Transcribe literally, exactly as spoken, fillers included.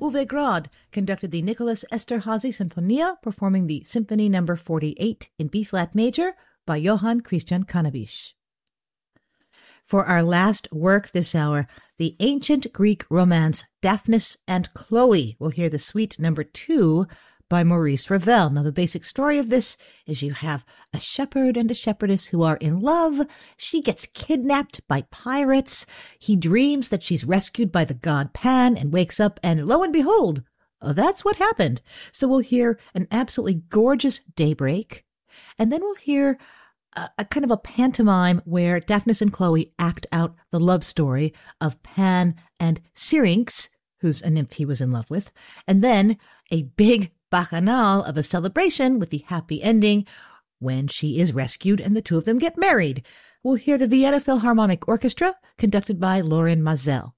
Uwe Grad conducted the Nicholas Esterhazy Sinfonia, performing the Symphony number forty-eight in B-flat major by Johann Christian Canabisch. For our last work this hour, the ancient Greek romance Daphnis and Chloe. We'll hear the suite number two by Maurice Ravel. Now, the basic story of this is you have a shepherd and a shepherdess who are in love. She gets kidnapped by pirates. He dreams that she's rescued by the god Pan and wakes up, and lo and behold, oh, that's what happened. So we'll hear an absolutely gorgeous daybreak, and then we'll hear a, a kind of a pantomime where Daphnis and Chloe act out the love story of Pan and Syrinx, who's a nymph he was in love with, and then a big bacchanal of a celebration with the happy ending when she is rescued and the two of them get married. We'll hear the Vienna Philharmonic Orchestra conducted by Lorin Maazel.